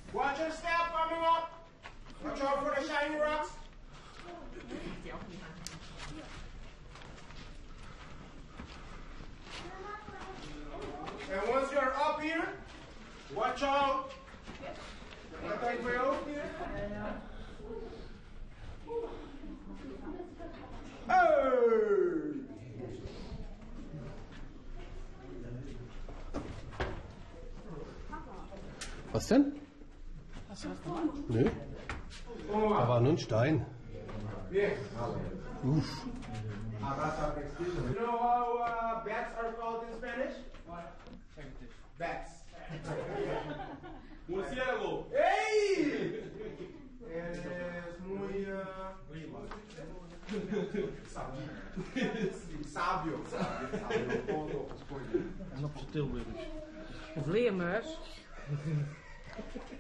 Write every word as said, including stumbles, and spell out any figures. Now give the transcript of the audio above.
Watch your step coming up. Watch out for the shiny rocks. And once you're up here, watch out. Wat denk je ook hier? Hey! Was denn? Hast du was gemacht? Nö. Da war nur ein Stein. Uff. You know how uh, bats are called in Spanish? Bats. Murciélago. Hey! Es muy uh, sábio. Sábio. Of leermuis.